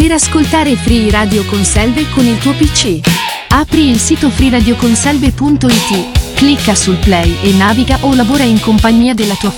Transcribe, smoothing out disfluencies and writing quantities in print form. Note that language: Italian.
per ascoltare Free Radio Conselve con il tuo PC. Apri il sito freeradioconselve.it, clicca sul play e naviga o lavora in compagnia della tua